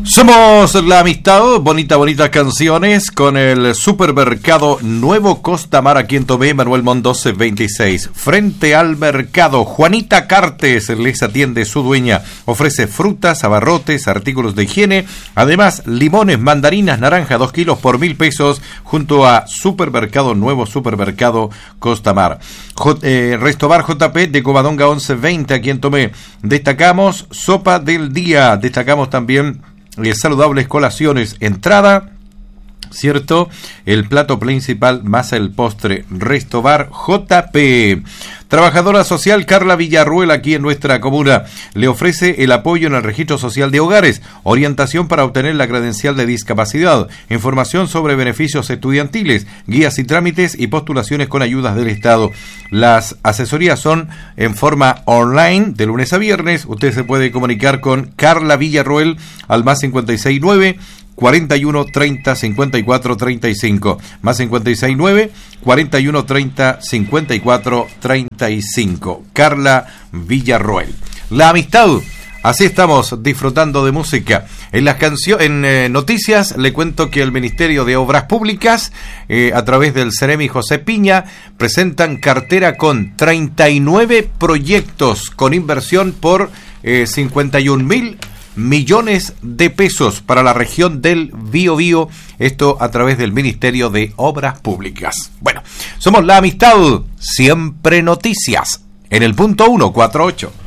Somos La Amistad, bonitas canciones con el supermercado Nuevo Costa Mar aquí en Tomé, Manuel Mondose 26. Frente al mercado, Juanita Cartes les atiende su dueña. Ofrece frutas, abarrotes, artículos de higiene, además limones, mandarinas, naranja, 2 kilos por 1.000 pesos junto a Supermercado Nuevo Supermercado Costa Mar. Restobar JP de Covadonga 1120 aquí en Tomé. Destacamos sopa del día, destacamos también saludables colaciones, entrada, ¿cierto? El plato principal más el postre. Restobar JP. Trabajadora social Carla Villarruel aquí en nuestra comuna le ofrece el apoyo en el registro social de hogares, orientación para obtener la credencial de discapacidad, información sobre beneficios estudiantiles, guías y trámites y postulaciones con ayudas del Estado. Las asesorías son en forma online de lunes a viernes. Usted se puede comunicar con Carla Villarruel al más 569 41 30 54 35, más 569 41 30 54 35. Carla Villarroel. La Amistad. Así estamos disfrutando de música. En las noticias le cuento que el Ministerio de Obras Públicas, a través del Ceremi José Piña, presentan cartera con 39 proyectos con inversión por 51.000 millones de pesos para la región del Biobío, esto a través del Ministerio de Obras Públicas. Bueno, somos La Amistad, siempre noticias, en el punto 148.